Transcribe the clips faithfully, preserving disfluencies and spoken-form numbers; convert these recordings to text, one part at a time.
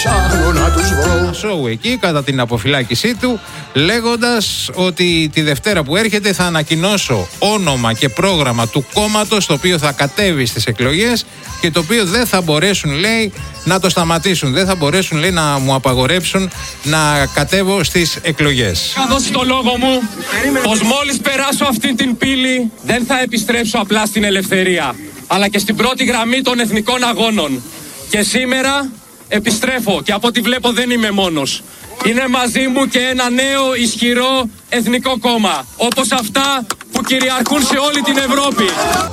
ψάχνω να τους βρω. Σοου εκεί κατά την αποφυλάκησή του, λέγοντας ότι τη Δευτέρα που έρχεται θα ανακοινώσω όνομα και πρόγραμμα του κόμματος το οποίο θα κατέβει στις εκλογές και το οποίο δεν θα μπορέσουν, λέει, να το σταματήσουν. Δεν θα μπορέσουν, λέει, να μου απαγορέψουν να κατέβω στις εκλογές. Θα δώσει το λόγο μου πως μόλις περάσω αυτή την πύλη δεν θα επιστρέψω απλά στην ελευθερία, αλλά και στην πρώτη γραμμή των εθνικών αγώνων. Και σήμερα επιστρέφω και από ό,τι βλέπω δεν είμαι μόνος. Είναι μαζί μου και ένα νέο ισχυρό εθνικό κόμμα, όπως αυτά που κυριαρχούν σε όλη την Ευρώπη.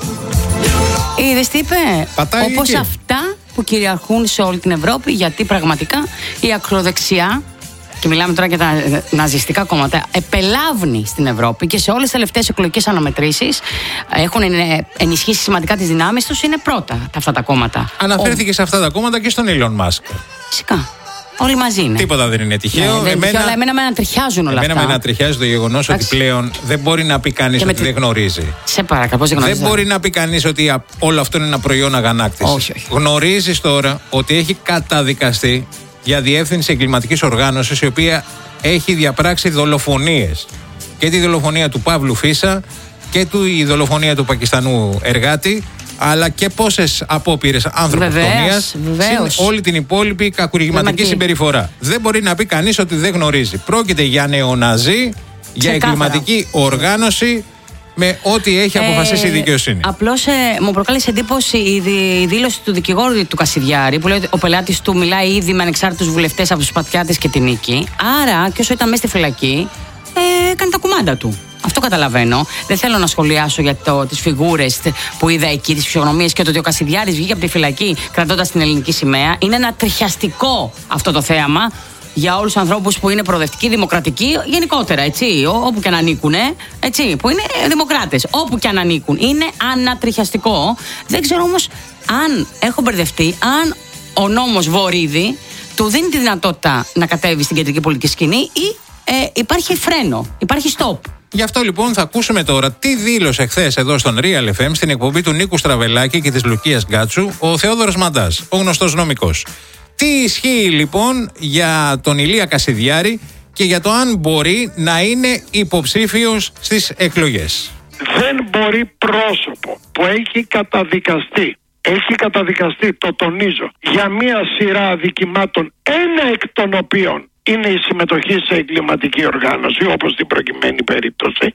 Είδες τι είπε? Πατάει όπως εκεί. αυτά που κυριαρχούν σε όλη την Ευρώπη, γιατί πραγματικά η ακροδεξιά, και μιλάμε τώρα για τα ναζιστικά κόμματα, επελάβνει στην Ευρώπη και σε όλες τις τελευταίες εκλογικές αναμετρήσεις έχουν ενισχύσει σημαντικά τις δυνάμεις τους, είναι πρώτα αυτά τα κόμματα. Αναφέρθηκε Ο... σε αυτά τα κόμματα και στον Elon Musk. Φυσικά. Όλοι μαζί είναι. Τίποτα δεν είναι τυχαίο. Ναι, δεν εμένα, τυχαίο, αλλά εμένα με ανατριχιάζουν όλα εμένα αυτά. με ανατριχιάζει το γεγονός ότι πλέον δεν μπορεί να πει κανείς ότι τη... δεν γνωρίζει. Σε παρακαλώ, πώς δεν γνωρίζει. Δεν μπορεί να πει κανείς ότι όλο αυτό είναι ένα προϊόν αγανάκτησης. Όχι, όχι. Γνωρίζεις τώρα ότι έχει καταδικαστεί για διεύθυνση εγκληματικής οργάνωσης η οποία έχει διαπράξει δολοφονίες. Και τη δολοφονία του Παύλου Φίσα και του, η δολοφονία του Πακιστανού εργάτη, αλλά και πόσες απόπειρες ανθρωποκτονίας, συν όλη την υπόλοιπη κακουργηματική συμπεριφορά. Δεν μπορεί να πει κανείς ότι δεν γνωρίζει. Πρόκειται για νεοναζί, για εγκληματική οργάνωση, με ό,τι έχει αποφασίσει ε, η δικαιοσύνη. Απλώς ε, μου προκάλεσε εντύπωση η, δη, η δήλωση του δικηγόρου του Κασιδιάρη, που λέει ότι ο πελάτης του μιλάει ήδη με ανεξάρτητους βουλευτές από τους Σπατιάτες και την Νίκη. Άρα, και όσο ήταν μέσα στη φυλακή, ε, έκανε τα κουμάντα του. Αυτό καταλαβαίνω. Δεν θέλω να σχολιάσω για τις φιγούρες που είδα εκεί, τις φυσιογνωμίες και το ότι ο Κασιδιάρης βγήκε από τη φυλακή κρατώντας την ελληνική σημαία. Είναι ένα τριχιαστικό αυτό το θέαμα για όλους τους ανθρώπους που είναι προοδευτικοί, δημοκρατικοί, γενικότερα, έτσι, όπου και αν ανήκουν, έτσι, που είναι δημοκράτες, όπου και αν ανήκουν. Είναι ανατριχιαστικό. Δεν ξέρω όμως αν έχω μπερδευτεί, αν ο νόμος Βορίδη του δίνει τη δυνατότητα να κατέβει στην κεντρική πολιτική σκηνή ή ε, υπάρχει φρένο, υπάρχει stop. Γι' αυτό λοιπόν θα ακούσουμε τώρα τι δήλωσε χθες εδώ στον Real εφ εμ στην εκπομπή του Νίκου Στραβελάκη και της Λουκίας Γκάτσου ο Θεόδωρος Μαντάς, ο γνωστός νομικός. Τι ισχύει λοιπόν για τον Ηλία Κασιδιάρη και για το αν μπορεί να είναι υποψήφιος στις εκλογές. Δεν μπορεί πρόσωπο που έχει καταδικαστεί, έχει καταδικαστεί, το τονίζω, για μία σειρά αδικημάτων, ένα εκ των οποίων είναι η συμμετοχή σε εγκληματική οργάνωση, όπως στην προκειμένη περίπτωση,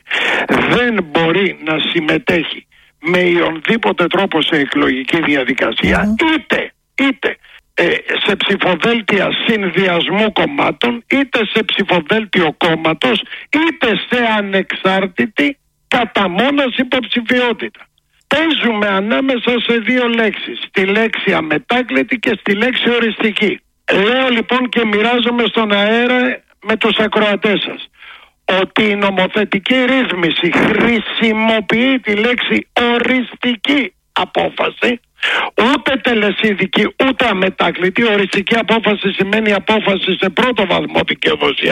δεν μπορεί να συμμετέχει με οποιονδήποτε τρόπο σε εκλογική διαδικασία, mm. είτε, είτε ε, σε ψηφοδέλτια συνδυασμού κομμάτων, είτε σε ψηφοδέλτιο κόμματος, είτε σε ανεξάρτητη κατά μόνος υποψηφιότητα. Παίζουμε ανάμεσα σε δύο λέξεις, στη λέξη αμετάκλητη και στη λέξη οριστική. Λέω λοιπόν και μοιράζομαι στον αέρα με τους ακροατές σας ότι η νομοθετική ρύθμιση χρησιμοποιεί τη λέξη οριστική απόφαση, ούτε τελεσίδικη ούτε αμετάκλητη. Οριστική απόφαση σημαίνει απόφαση σε πρώτο βαθμό δικαιοδοσία.